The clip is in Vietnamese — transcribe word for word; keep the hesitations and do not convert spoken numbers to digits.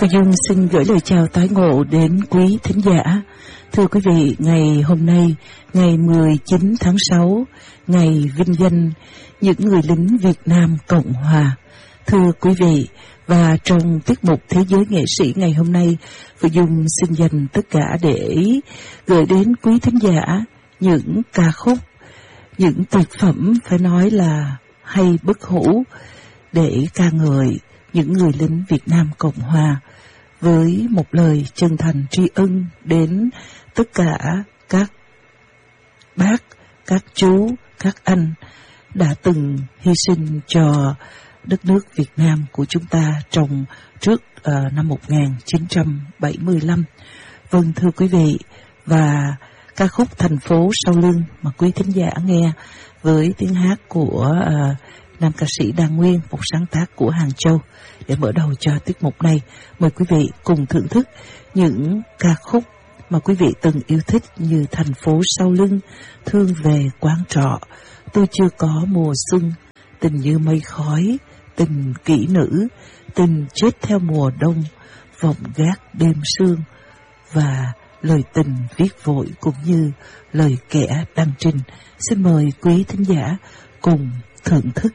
Cô Dung xin gửi lời chào tái ngộ đến quý thính giả. Thưa quý vị, ngày hôm nay, ngày mười chín tháng sáu, ngày vinh danh những người lính Việt Nam Cộng Hòa. Thưa quý vị, và trong tiết mục Thế giới nghệ sĩ ngày hôm nay, Cô Dung xin dành tất cả để gửi đến quý thính giả những ca khúc, những tuyệt phẩm phải nói là hay bất hủ để ca ngợi những người lính Việt Nam Cộng Hòa, với một lời chân thành tri ân đến tất cả các bác, các chú, các anh đã từng hy sinh cho đất nước Việt Nam của chúng ta trong trước uh, năm một nghìn chín trăm bảy mươi lăm. Vâng, thưa quý vị, và ca khúc Thành phố sau lưng mà quý thính giả nghe với tiếng hát của uh, nam ca sĩ Đan Nguyên, một sáng tác của Hàng Châu, để mở đầu cho tiết mục này. Mời quý vị cùng thưởng thức những ca khúc mà quý vị từng yêu thích như Thành phố sau lưng, Thương về quán trọ, Tôi chưa có mùa xuân, Tình như mây khói, Tình kỹ nữ, Tình chết theo mùa đông, Vọng gác đêm sương, và Lời tình viết vội, cũng như Lời kẻ đăng trình. Xin mời quý thính giả cùng thưởng thức.